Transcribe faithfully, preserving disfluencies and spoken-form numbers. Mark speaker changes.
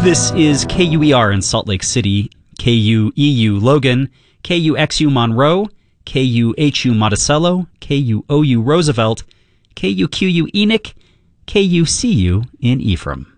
Speaker 1: This is K U E R in Salt Lake City, K U E U Logan, K U X U Monroe, K U H U Monticello, K U O U Roosevelt, K U Q U Enoch, K U C U in Ephraim.